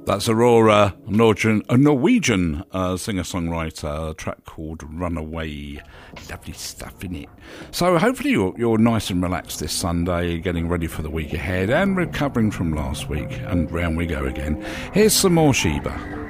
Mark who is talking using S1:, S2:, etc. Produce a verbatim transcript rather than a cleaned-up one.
S1: That's Aurora, a Norwegian, a Norwegian uh, singer-songwriter, a track called Runaway. Lovely stuff, innit? So hopefully you're, you're nice and relaxed this Sunday, getting ready for the week ahead and recovering from last week. And round we go again. Here's some more Sheba.